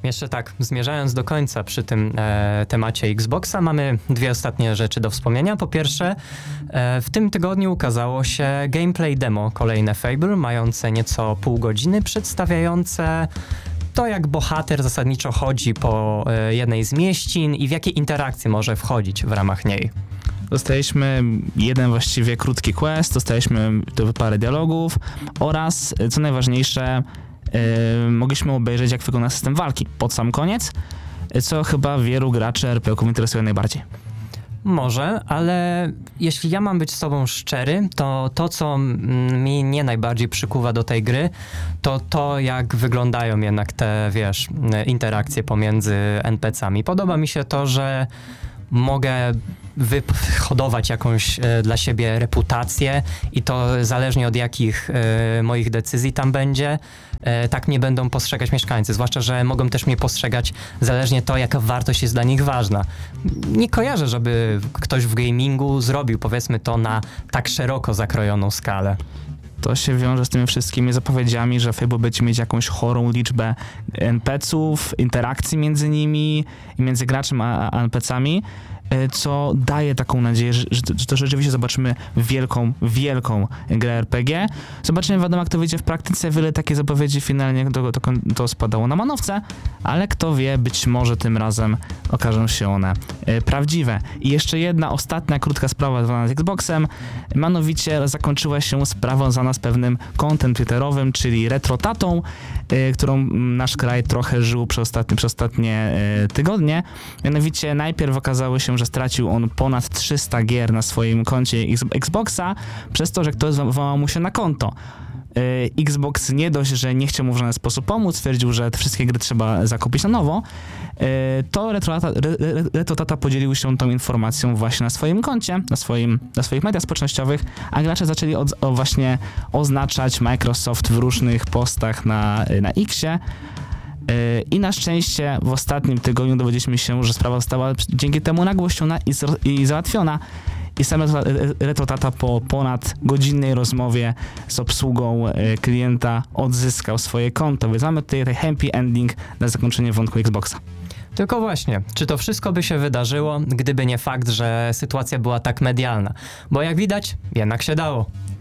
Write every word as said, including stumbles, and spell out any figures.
Jeszcze tak, zmierzając do końca przy tym e, temacie Xboxa, mamy dwie ostatnie rzeczy do wspomnienia. Po pierwsze, e, w tym tygodniu ukazało się gameplay demo kolejne Fable, mające nieco pół godziny, przedstawiające to, jak bohater zasadniczo chodzi po e, jednej z mieścin i w jakie interakcje może wchodzić w ramach niej. Dostaliśmy jeden właściwie krótki quest, dostaliśmy parę dialogów oraz, co najważniejsze, Yy, mogliśmy obejrzeć, jak wygląda system walki pod sam koniec, co chyba wielu graczy er pe gie-ów interesuje najbardziej. Może, ale jeśli ja mam być z tobą szczery, to to, co mi nie najbardziej przykuwa do tej gry, to to, jak wyglądają jednak te, wiesz, interakcje pomiędzy en pe ce ami. Podoba mi się to, że mogę wyhodować jakąś e, dla siebie reputację i to zależnie od jakich e, moich decyzji tam będzie, e, tak mnie będą postrzegać mieszkańcy. Zwłaszcza, że mogą też mnie postrzegać zależnie to, jaka wartość jest dla nich ważna. Nie kojarzę, żeby ktoś w gamingu zrobił, powiedzmy to, na tak szeroko zakrojoną skalę. To się wiąże z tymi wszystkimi zapowiedziami, że Fable będzie mieć jakąś chorą liczbę en pe ce ów, interakcji między nimi i między graczem a, a en pe ce ami, co daje taką nadzieję, że, że to rzeczywiście zobaczymy wielką, wielką grę er pe gie. Zobaczymy, wiadomo, jak to wyjdzie w praktyce. Wiele takie zapowiedzi finalnie to, to, to spadało na manowce, ale kto wie, być może tym razem okażą się one e, prawdziwe. I jeszcze jedna ostatnia, krótka sprawa związana z Xboxem. Mianowicie zakończyła się sprawa związana z pewnym kontem twitterowym, czyli retrotatą, e, którą nasz kraj trochę żył przez ostatnie, przez ostatnie e, tygodnie. Mianowicie najpierw okazało się, że stracił on ponad trzysta gier na swoim koncie Xboxa, przez to, że ktoś włamał mu się na konto. Xbox nie dość, że nie chciał mu w żaden sposób pomóc, stwierdził, że te wszystkie gry trzeba zakupić na nowo, to Retrotata, Retrotata podzielił się tą informacją właśnie na swoim koncie, na, swoim, na swoich mediach społecznościowych, a gracze zaczęli od, o właśnie oznaczać Microsoft w różnych postach na, na Xie. I na szczęście w ostatnim tygodniu dowiedzieliśmy się, że sprawa została dzięki temu nagłośniona i, i załatwiona. I sam Retrotata po ponad godzinnej rozmowie z obsługą klienta odzyskał swoje konto. Więc mamy tutaj ten happy ending na zakończenie wątku Xboxa. Tylko właśnie, czy to wszystko by się wydarzyło, gdyby nie fakt, że sytuacja była tak medialna? Bo jak widać, jednak się dało.